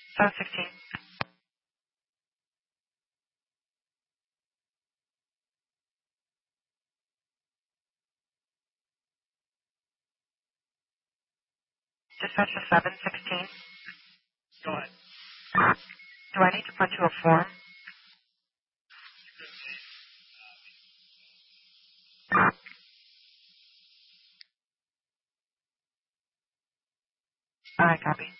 716. Dispatcher 716. Go ahead. Do I need to put you a form? All right, copy.